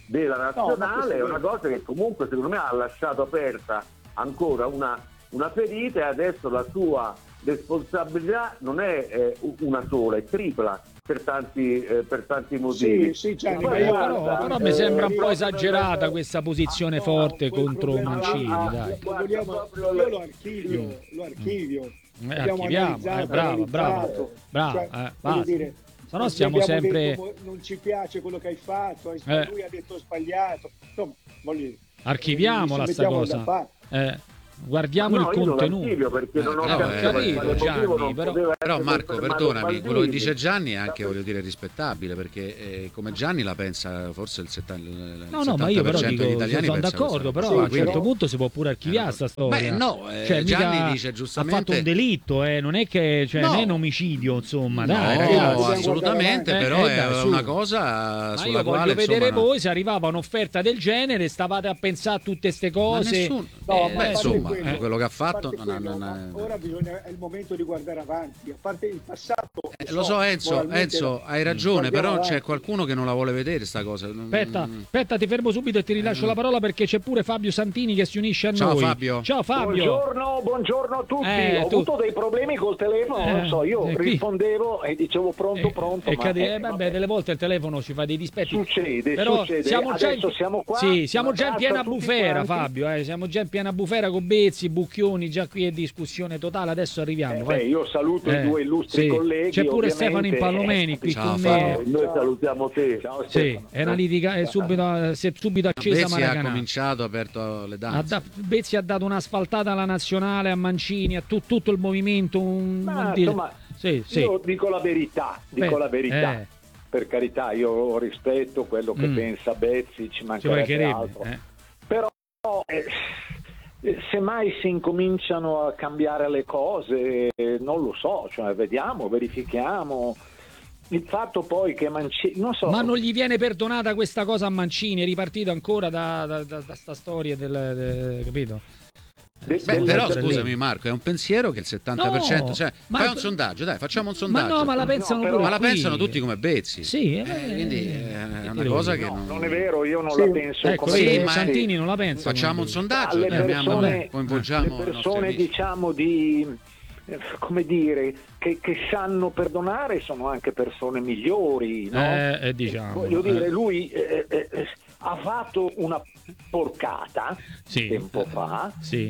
[SPEAKER 8] della nazionale, è una cosa che comunque secondo me ha lasciato aperta ancora una ferita, e adesso la sua responsabilità non è una sola, è tripla per tanti motivi.
[SPEAKER 7] Sì, Gianni,
[SPEAKER 1] però mi sembra un po' esagerata questa posizione forte contro Mancini, dai.
[SPEAKER 7] Io lo archivio.
[SPEAKER 1] Archiviamo, bravo.
[SPEAKER 7] Dire,
[SPEAKER 1] se no stiamo sempre
[SPEAKER 7] detto, non ci piace quello che hai fatto, lui ha detto sbagliato, insomma, voglio dire,
[SPEAKER 1] archiviamola sta cosa, guardiamo il contenuto,
[SPEAKER 8] perché non ho
[SPEAKER 1] capito, Gianni,
[SPEAKER 3] però Marco, perdonami, quello che dice Gianni è anche, voglio dire, rispettabile, perché come Gianni la pensa forse il 70%,
[SPEAKER 1] ma io però
[SPEAKER 3] degli
[SPEAKER 1] dico,
[SPEAKER 3] italiani
[SPEAKER 1] sono d'accordo, però a un certo punto si può pure archiviare sta storia.
[SPEAKER 3] Gianni dice giustamente
[SPEAKER 1] ha fatto un delitto, non è che non è un omicidio, insomma, dai,
[SPEAKER 3] ragazzi, assolutamente, però è una cosa sulla quale
[SPEAKER 1] voglio vedere voi se arrivava un'offerta del genere, stavate a pensare a tutte queste cose.
[SPEAKER 3] Insomma, quello che ha fatto
[SPEAKER 7] ora è il momento di guardare avanti, a parte il passato.
[SPEAKER 3] Lo so, Enzo, hai ragione, però c'è qualcuno che non la vuole vedere sta cosa.
[SPEAKER 1] Aspetta, ti fermo subito e ti rilascio la parola, perché c'è pure Fabio Santini che si unisce a noi. Ciao Fabio.
[SPEAKER 9] Buongiorno a tutti. Ho avuto dei problemi col telefono, non so, io rispondevo e dicevo pronto.
[SPEAKER 1] Delle volte il telefono ci fa dei dispetti.
[SPEAKER 9] Succede.
[SPEAKER 1] Siamo
[SPEAKER 9] qua.
[SPEAKER 1] Sì, siamo già in piena bufera, Fabio. Siamo già in piena bufera con Bezzi, Bucchioni, già qui è discussione totale. Adesso arriviamo.
[SPEAKER 9] Io saluto i due illustri colleghi.
[SPEAKER 1] C'è pure Stefano Impallomeni qui con me.
[SPEAKER 8] Noi salutiamo te.
[SPEAKER 9] Ciao,
[SPEAKER 1] è una litiga, si è subito accesa.
[SPEAKER 3] Bezzi ha cominciato, ha aperto le danze.
[SPEAKER 1] Bezzi ha dato un'asfaltata alla nazionale, a Mancini, a tutto il movimento.
[SPEAKER 9] Io dico la verità. Per carità, io rispetto quello che pensa Bezzi, ci mancherebbe altro. Però se mai si incominciano a cambiare le cose, non lo so, verifichiamo. Il fatto poi che Mancini, non so,
[SPEAKER 1] ma non gli viene perdonata questa cosa a Mancini? È ripartito ancora da sta storia capito?
[SPEAKER 3] Però scusami Marco, è un pensiero che il 70%, fai un sondaggio, dai, facciamo un sondaggio.
[SPEAKER 1] Ma la pensano pure
[SPEAKER 3] ma la pensano tutti come Bezzi.
[SPEAKER 1] Sì,
[SPEAKER 3] quindi è una cosa che
[SPEAKER 9] non è vero, io non la penso
[SPEAKER 1] come Santini non la pensa.
[SPEAKER 3] Facciamo un sondaggio, coinvolgiamo
[SPEAKER 9] le persone, diciamo, come dire, che sanno perdonare, sono anche persone migliori, no?
[SPEAKER 1] Diciamo,
[SPEAKER 9] voglio dire, lui ha fatto una porcata tempo fa,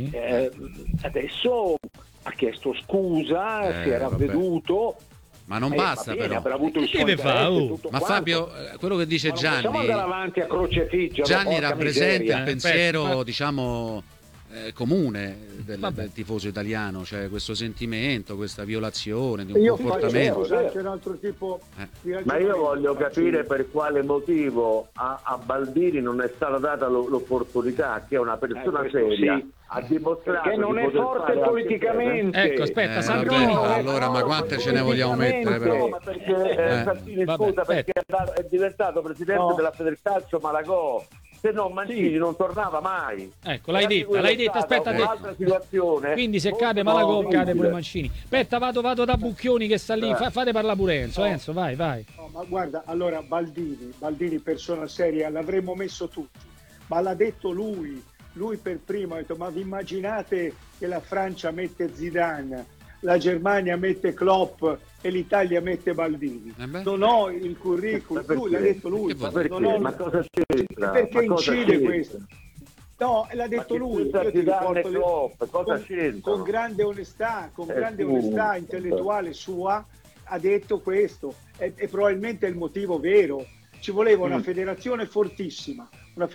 [SPEAKER 9] adesso ha chiesto scusa, si era veduto.
[SPEAKER 3] Ma non basta, però.
[SPEAKER 9] Avrà avuto il suo interesse,
[SPEAKER 3] ma Fabio, quello che dice Gianni,
[SPEAKER 9] possiamo andare avanti a crocefigge.
[SPEAKER 3] Gianni rappresenta il pensiero, diciamo, comune del tifoso italiano, cioè questo sentimento, questa violazione di un comportamento.
[SPEAKER 7] C'è un altro tipo
[SPEAKER 8] ma io voglio capire per quale motivo a Baldini non è stata data l'opportunità, che è una persona seria, a dimostrare
[SPEAKER 9] che non è forte politicamente.
[SPEAKER 1] Ecco, aspetta, Santini.
[SPEAKER 3] Allora, ma quante ce ne vogliamo mettere, però?
[SPEAKER 8] No, ma perché Santini, scusa, perché è diventato presidente della Federcalcio Malagò. Se no Mancini non tornava mai.
[SPEAKER 1] Ecco, l'hai detto, aspetta.
[SPEAKER 8] Un'altra situazione.
[SPEAKER 1] Quindi se cade Malagò, cade pure Mancini. Aspetta, vado da Bucchioni che sta lì, fate parlare pure Enzo, vai.
[SPEAKER 7] No, ma guarda, allora Baldini persona seria, l'avremmo messo tutti, ma l'ha detto lui per primo, ha detto: ma vi immaginate che la Francia mette Zidane, la Germania mette Klopp e l'Italia mette Baldini? Non ho il curriculum, lui l'ha detto lui.
[SPEAKER 8] Ma cosa c'entra?
[SPEAKER 7] Perché incide questo? No, l'ha detto lui. Io ti riporto con grande onestà, intellettuale sua, ha detto questo, e probabilmente è il motivo vero. Ci voleva una federazione fortissima,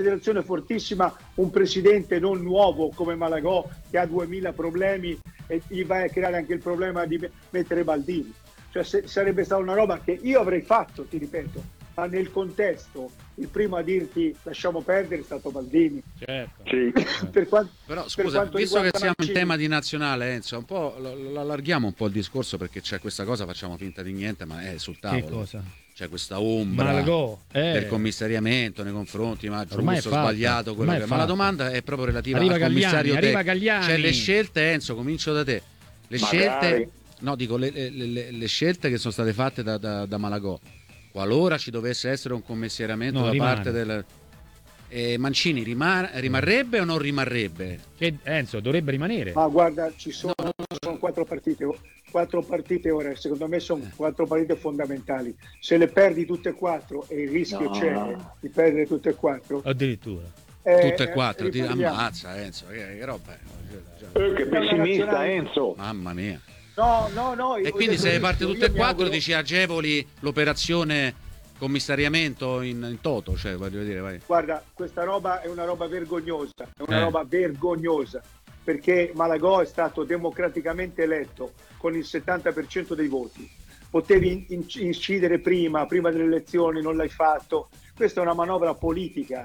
[SPEAKER 7] un presidente non nuovo come Malagò che ha 2000 problemi e gli vai a creare anche il problema di mettere Baldini. Cioè sarebbe stata una roba che io avrei fatto, ti ripeto, ma nel contesto il primo a dirti lasciamo perdere è stato Baldini.
[SPEAKER 1] Certo.
[SPEAKER 9] Sì.
[SPEAKER 3] Però scusa, visto che siamo in tema di nazionale, Enzo, un po' lo allarghiamo un po' il discorso, perché c'è questa cosa, facciamo finta di niente, ma è sul tavolo.
[SPEAKER 1] Che cosa?
[SPEAKER 3] C'è questa ombra del commissariamento nei confronti, ma giusto, sbagliato quello che... Ma la domanda è proprio relativa al commissario
[SPEAKER 1] Gagliani.
[SPEAKER 3] Cioè le scelte, Enzo, comincio da te. Le scelte, no, dico le scelte che sono state fatte da Malagò, qualora ci dovesse essere un commissariamento parte del... Mancini rimarrebbe o non rimarrebbe?
[SPEAKER 1] Enzo, dovrebbe rimanere.
[SPEAKER 7] Ma guarda, ci sono 4 partite ora, secondo me sono 4 partite fondamentali. Se le perdi tutte e 4 e il rischio c'è di perdere tutte e 4.
[SPEAKER 1] Addirittura.
[SPEAKER 3] Tutte e 4, ti ammazza Enzo, che roba è?
[SPEAKER 9] Che pessimista Enzo.
[SPEAKER 3] Mamma mia.
[SPEAKER 7] No.
[SPEAKER 3] E quindi se parte tutte e 4 dici agevoli l'operazione commissariamento in toto, cioè voglio dire, vai.
[SPEAKER 7] Guarda, questa roba è una roba vergognosa, roba vergognosa, perché Malagò è stato democraticamente eletto con il 70% dei voti. Potevi incidere prima delle elezioni, non l'hai fatto. Questa è una manovra politica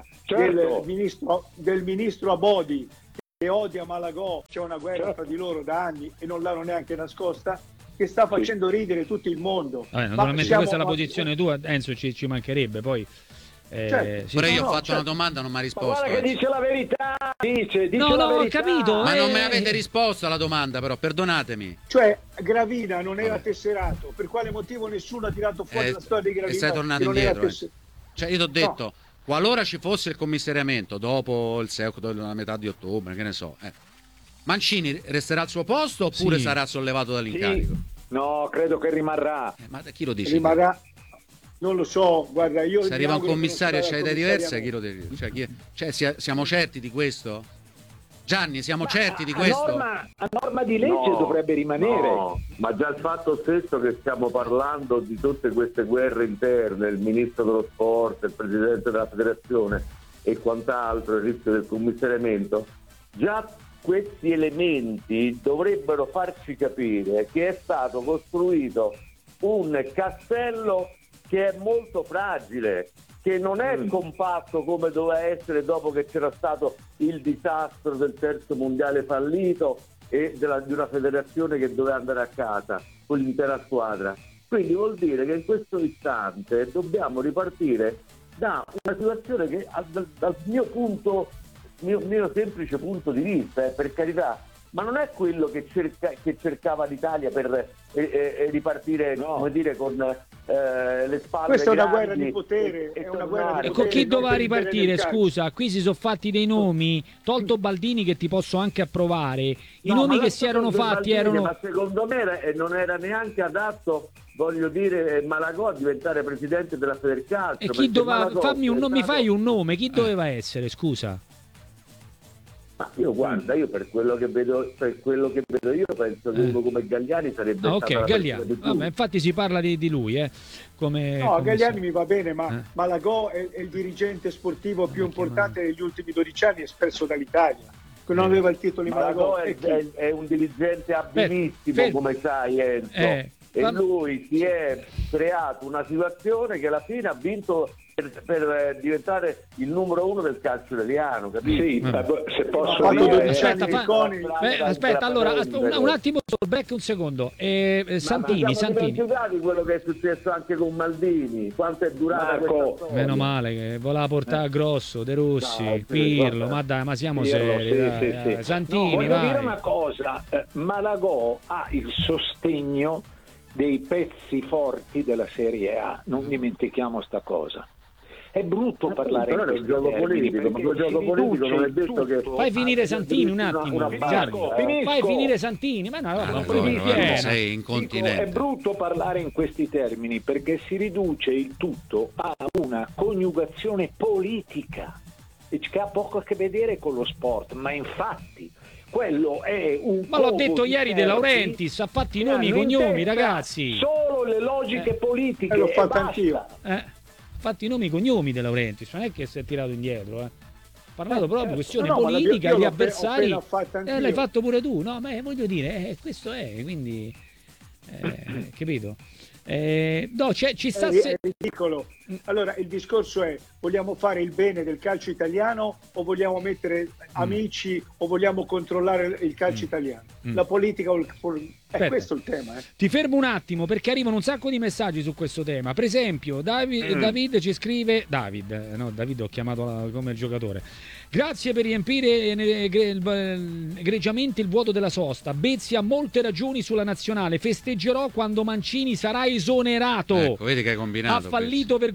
[SPEAKER 7] del ministro Abodi, che odia Malagò, c'è una guerra tra di loro da anni e non l'hanno neanche nascosta, che sta facendo ridere tutto il mondo.
[SPEAKER 1] Naturalmente questa è la posizione tua, Enzo, ci mancherebbe poi.
[SPEAKER 3] Pure io ho fatto una domanda, non mi ha risposto.
[SPEAKER 9] Ma guarda che dice la verità, dice
[SPEAKER 1] no,
[SPEAKER 9] la verità.
[SPEAKER 1] Ho capito.
[SPEAKER 3] Ma non me avete risposto alla domanda, però, perdonatemi.
[SPEAKER 7] Cioè, Gravina non era tesserato, per quale motivo nessuno ha tirato fuori la storia di Gravina?
[SPEAKER 3] E sei tornato indietro. Cioè, io ti ho detto, qualora ci fosse il commissariamento dopo la metà di ottobre, che ne so, Mancini resterà al suo posto oppure sarà sollevato dall'incarico?
[SPEAKER 9] Sì. No, credo che rimarrà.
[SPEAKER 3] Ma chi lo dice?
[SPEAKER 7] Rimarrà. Non lo so, guarda, io...
[SPEAKER 3] Se arriva un commissario e c'è idee diverse, chi lo dice? Cioè, siamo certi di questo? Gianni, siamo certi di questo?
[SPEAKER 9] A norma di legge dovrebbe rimanere.
[SPEAKER 8] No, ma già il fatto stesso che stiamo parlando di tutte queste guerre interne, il ministro dello sport, il presidente della federazione e quant'altro, il rischio del commissariamento, già questi elementi dovrebbero farci capire che è stato costruito un castello che è molto fragile, che non è compatto come doveva essere dopo che c'era stato il disastro del terzo mondiale fallito e di una federazione che doveva andare a casa con l'intera squadra. Quindi vuol dire che in questo istante dobbiamo ripartire da una situazione che dal mio semplice punto di vista, per carità, ma non è quello che cercava l'Italia per ripartire, come dire, con le spalle.
[SPEAKER 7] Questa è una guerra di potere, è una guerra di
[SPEAKER 1] potere. Con chi doveva ripartire? Scusa, qui si sono fatti dei nomi, tolto Baldini che ti posso anche approvare, i nomi che si erano fatti erano...
[SPEAKER 8] Ma secondo me non era neanche adatto, voglio dire, Malagò a diventare presidente della Federcalcio.
[SPEAKER 1] E chi doveva... mi fai un nome, chi doveva essere, scusa?
[SPEAKER 8] Ma io guarda, io per quello che vedo io penso che uno come Galliani sarebbe
[SPEAKER 1] stato Galliani. Vabbè, infatti si parla di lui, come
[SPEAKER 7] Galliani mi va bene, ma Malagò è il dirigente sportivo più importante degli ultimi 12 anni espresso dall'Italia. Non aveva il titolo di Malagò.
[SPEAKER 8] È un dirigente abilissimo, come sai, Enzo. E lui si è creato una situazione che alla fine ha vinto per diventare il numero 1 del calcio italiano, capito?
[SPEAKER 9] Sì, se posso dire...
[SPEAKER 1] Aspetta, allora, un attimo, break un secondo. Santini.
[SPEAKER 8] Giocati quello che è successo anche con Maldini, quanto è durata questa storia?
[SPEAKER 1] Meno male che voleva portare Grosso, De Rossi, Pirlo, ma dai, ma siamo seri.
[SPEAKER 9] Sì.
[SPEAKER 1] Santini,
[SPEAKER 9] voglio dire una cosa, Malagò ha il sostegno dei pezzi forti della Serie A, non dimentichiamo sta cosa. È brutto parlare in questo
[SPEAKER 8] gioco politico, ma il gioco politico non è detto che...
[SPEAKER 1] Fai finire Santini un attimo, fai finire Santini, ma no,
[SPEAKER 3] sei incontinente.
[SPEAKER 9] È brutto parlare in questi termini perché si riduce il tutto a una coniugazione politica che ha poco a che vedere con lo sport, ma infatti quello è un...
[SPEAKER 1] Ma l'ho detto ieri De Laurentiis, ha fatto i nomi, i cognomi, ragazzi.
[SPEAKER 9] Solo le logiche politiche.
[SPEAKER 7] L'ho fatto anch'io.
[SPEAKER 1] Fatti i nomi e cognomi De Laurentiis, non è che si è tirato indietro, ha parlato proprio questione politica, gli avversari, l'hai fatto pure tu, no? Ma voglio dire, questo è, quindi capito? No, ci sta
[SPEAKER 7] è ridicolo. Allora il discorso è: vogliamo fare il bene del calcio italiano o vogliamo mettere amici o vogliamo controllare il calcio italiano? La politica è questo il tema.
[SPEAKER 1] Ti fermo un attimo perché arrivano un sacco di messaggi su questo tema. Per esempio David ci scrive, David ho chiamato come il giocatore: grazie per riempire egregiamente il vuoto della sosta. Bezzi ha molte ragioni sulla nazionale, festeggerò quando Mancini sarà esonerato.
[SPEAKER 3] Ecco, vedi che hai combinato.
[SPEAKER 1] Ha fallito vergognosamente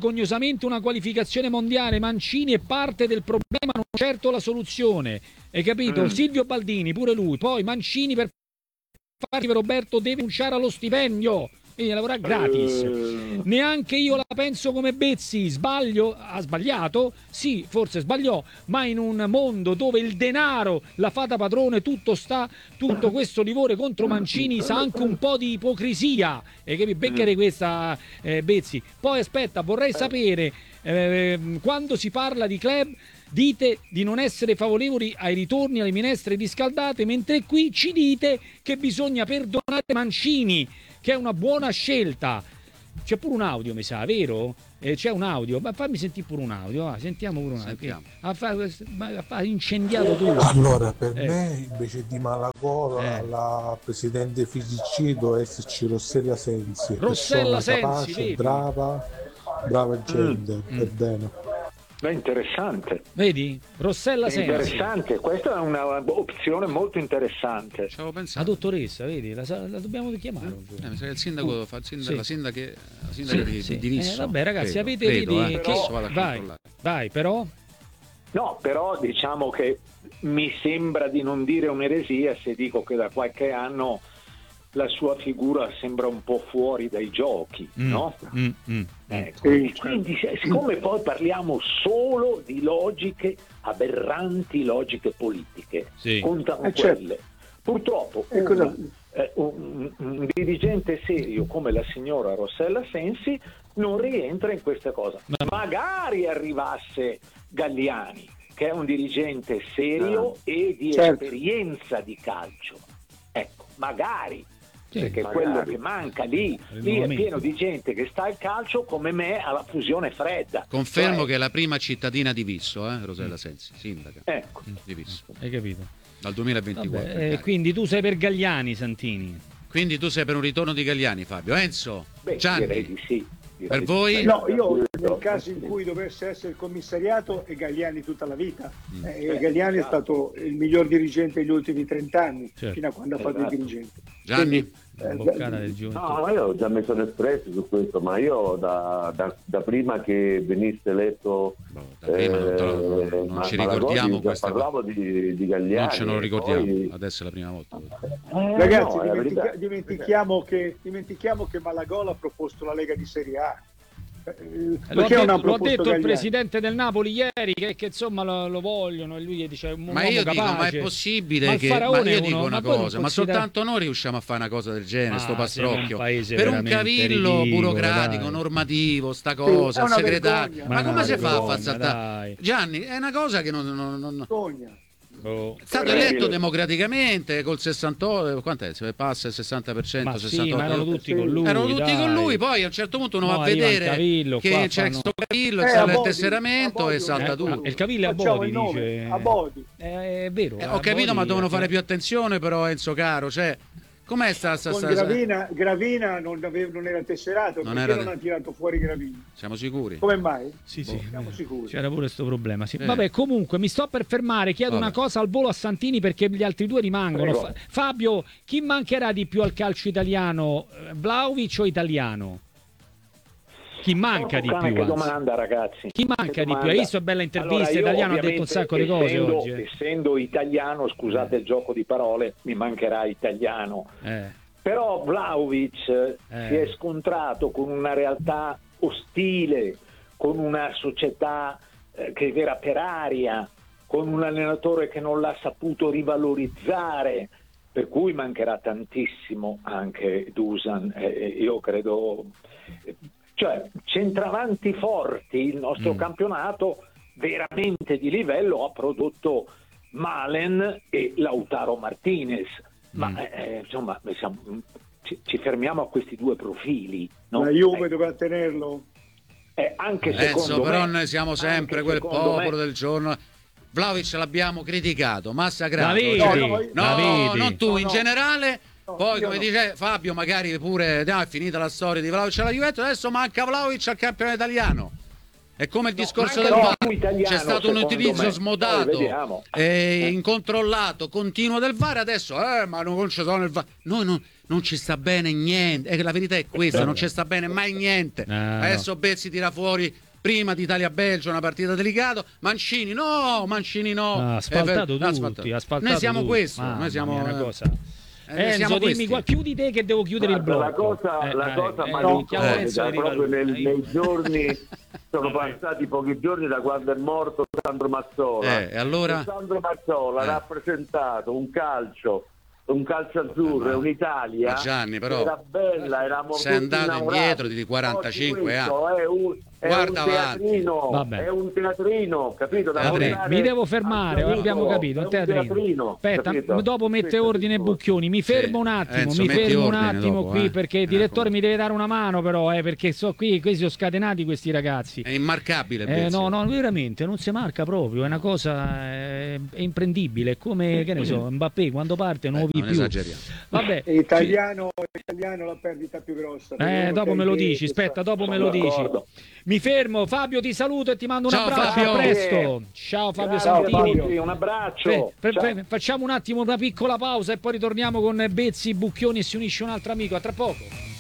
[SPEAKER 1] vergognosamente una qualificazione mondiale. Mancini è parte del problema, non certo la soluzione. Hai capito? Silvio Baldini, pure lui. Poi Mancini per fare Roberto deve rinunciare allo stipendio. Quindi lavorare gratis. Neanche io la penso come Bezzi. Sbaglio? Ha sbagliato? Sì, forse sbagliò, ma in un mondo dove il denaro la fa da padrone, tutto questo livore contro Mancini sa anche un po' di ipocrisia. E che becchere questa, Bezzi. Poi aspetta, vorrei sapere quando si parla di club dite di non essere favorevoli ai ritorni alle minestre riscaldate, mentre qui ci dite che bisogna perdonare Mancini, che è una buona scelta. C'è pure un audio, mi sa, vero? C'è un audio, ma fammi sentire pure un audio, va, sentiamo pure un audio. Ha incendiato tutto.
[SPEAKER 10] Allora, per me invece di Malagola la presidente Fisici doveva esserci Rossella Sensi.
[SPEAKER 1] Rossella Sensi,
[SPEAKER 10] capace, brava gente, per bene.
[SPEAKER 9] Beh, interessante.
[SPEAKER 1] Vedi? Rossella Sensi.
[SPEAKER 9] Interessante, questa è una opzione molto interessante.
[SPEAKER 3] Ci avevo pensato.
[SPEAKER 1] La dottoressa, vedi? La dobbiamo chiamare.
[SPEAKER 3] Mi sa che il sindaco fa la sindaca di Divisso.
[SPEAKER 1] Vabbè, ragazzi, avete vai, però.
[SPEAKER 9] No, però diciamo che mi sembra di non dire un'eresia se dico che da qualche anno la sua figura sembra un po' fuori dai giochi, no? Quindi siccome poi parliamo solo di logiche aberranti, logiche politiche, contano quelle. Purtroppo un dirigente serio come la signora Rossella Sensi non rientra in queste cose. Magari arrivasse Galliani, che è un dirigente serio e di esperienza di calcio. Ecco, magari. Perché quello che manca lì è pieno di gente che sta al calcio come me alla fusione fredda.
[SPEAKER 3] Confermo che è la prima cittadina di Visso, Rossella Sensi, sindaca.
[SPEAKER 9] Ecco.
[SPEAKER 3] Di Visso.
[SPEAKER 1] Hai capito?
[SPEAKER 3] Dal 2024.
[SPEAKER 1] Quindi tu sei per Galliani, Santini.
[SPEAKER 3] Quindi tu sei per un ritorno di Galliani, Fabio. Enzo? Gianni?
[SPEAKER 9] Direi di sì.
[SPEAKER 3] Per voi?
[SPEAKER 7] No, io nel caso in cui dovesse essere il commissariato è Galliani tutta la vita. Galliani è stato il miglior dirigente degli ultimi 30 anni, fino a quando ha fatto il dirigente.
[SPEAKER 3] Gianni?
[SPEAKER 8] No, io già mi sono espresso su questo, ma io da prima che venisse eletto
[SPEAKER 3] non ci ricordiamo questa
[SPEAKER 8] parlavo di Galliani,
[SPEAKER 3] non ce lo ricordiamo, adesso è la prima volta.
[SPEAKER 7] Ragazzi, dimentichiamo che Malagola ha proposto la Lega di Serie A.
[SPEAKER 1] L'ho detto il presidente del Napoli ieri che insomma lo vogliono e lui dice
[SPEAKER 3] ma io dico ma è possibile che io dico una cosa ma soltanto noi riusciamo a fare una cosa del genere, sto pastrocchio per un cavillo burocratico normativo, sta cosa, il segretario, ma come si fa a far saltare? Gianni, è una cosa che non... È stato eletto democraticamente col 68, quant'è? Se passa il 60%,
[SPEAKER 1] ma
[SPEAKER 3] 68%.
[SPEAKER 1] Ma erano tutti con lui.
[SPEAKER 3] Poi a un certo punto uno va a vedere che c'è questo cavillo, c'è il tesseramento e salta tutto.
[SPEAKER 1] Il cavillo è a Bodi, dice.
[SPEAKER 7] A Bodi.
[SPEAKER 1] È vero.
[SPEAKER 3] Ho capito, ma devono fare più attenzione però, Enzo caro, cioè com'è
[SPEAKER 7] Gravina non era tesserato, non ha tirato fuori Gravina.
[SPEAKER 3] Siamo sicuri?
[SPEAKER 7] Come mai?
[SPEAKER 1] Sì.
[SPEAKER 7] Siamo sicuri.
[SPEAKER 1] C'era pure questo problema. Sì. Vabbè, comunque mi sto per fermare, chiedo una cosa al volo a Santini perché gli altri due rimangono. Fabio, chi mancherà di più al calcio italiano? Vlahovic o Italiano? Chi manca di più?
[SPEAKER 9] Che domanda, ragazzi.
[SPEAKER 1] Chi manca di più? Hai visto bella intervista? Italiano ha detto un sacco di cose oggi.
[SPEAKER 9] Essendo italiano, scusate il gioco di parole, mi mancherà Italiano. Però Vlahovic si è scontrato con una realtà ostile, con una società che era per aria, con un allenatore che non l'ha saputo rivalorizzare, per cui mancherà tantissimo anche Dusan. Io credo... Cioè, centravanti forti, il nostro campionato veramente di livello ha prodotto Malen e Lautaro Martinez, ma insomma ci fermiamo a questi due profili. No?
[SPEAKER 7] La Juve doveva tenerlo.
[SPEAKER 9] Anche secondo me,
[SPEAKER 3] però noi siamo sempre quel popolo del giorno. Vlahovic l'abbiamo criticato, massacrato. Non tu, in generale. Poi come dice Fabio, magari pure è finita la storia di Vlahovic alla Juventus, adesso manca Vlahovic al campionato italiano È come il discorso del VAR, c'è stato un utilizzo smodato, incontrollato, continuo del VAR, adesso ma non ci sono il VAR. Non ci sta bene niente, la verità è questa, non ci sta bene mai niente. Adesso Bezzi tira fuori prima di Italia-Belgio una partita delicata, Mancini no,
[SPEAKER 1] asfaltato tutti,
[SPEAKER 3] noi siamo
[SPEAKER 1] tutti.
[SPEAKER 3] questo, noi siamo
[SPEAKER 1] una cosa. Enzo, dimmi qua, chiudi te che devo chiudere il blocco.
[SPEAKER 8] La cosa malinconica proprio nei giorni sono passati pochi giorni da quando è morto Sandro Mazzola.
[SPEAKER 3] E allora?
[SPEAKER 8] Sandro Mazzola ha rappresentato un calcio azzurro, un'Italia
[SPEAKER 3] Gianni, però
[SPEAKER 8] era bella, eravamo
[SPEAKER 3] sei andato indietro di 45 anni.
[SPEAKER 8] È un teatrino, capito?
[SPEAKER 1] Mi devo fermare, abbiamo capito, teatrino. Aspetta, capito? Dopo mette ordine Bucchioni, mi fermo un attimo, qui perché il direttore mi deve dare una mano però, perché qui sono scatenati questi ragazzi.
[SPEAKER 3] È immarcabile.
[SPEAKER 1] No, veramente, non si marca proprio, è una cosa è imprendibile, come che ne so, Mbappé quando parte non vi più. Vabbè,
[SPEAKER 7] italiano la perdita più grossa.
[SPEAKER 1] Dopo me lo dici, aspetta, dopo me lo dici. Mi fermo, Fabio, ti saluto e ti mando un abbraccio.
[SPEAKER 3] Fabio.
[SPEAKER 1] A presto. Ciao Fabio
[SPEAKER 7] Santini. Fabio, un abbraccio.
[SPEAKER 1] Facciamo un attimo una piccola pausa e poi ritorniamo con Bezzi, Bucchioni e si unisce un altro amico. A tra poco.